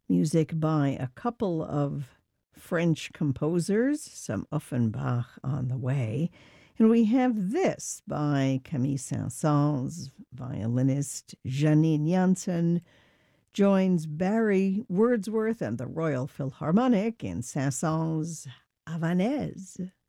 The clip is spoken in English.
Music by a couple of French composers, some Offenbach on the way. And we have this by Camille Saint-Saëns, violinist Janine Janssen joins Barry Wordsworth and the Royal Philharmonic in Saint-Saëns' Havanaise.